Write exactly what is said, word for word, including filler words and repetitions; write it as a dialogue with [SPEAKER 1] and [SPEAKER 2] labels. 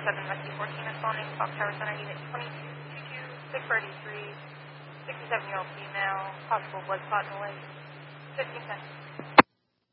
[SPEAKER 1] seven Rescue fourteen is calling Clock Tower Center Unit twenty-two twenty-two, six thirty-three, sixty-seven-year-old female, possible blood clot in the leg. fifteen seconds.